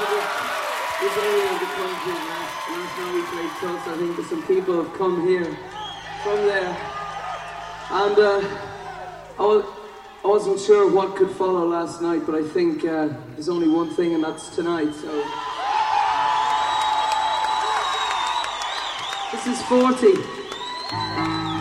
this area of the country. Last night we played Tulsa. I think that some people have come here from there. And I wasn't sure what could follow last night, but I think there's only one thing, and that's tonight. So this is 40.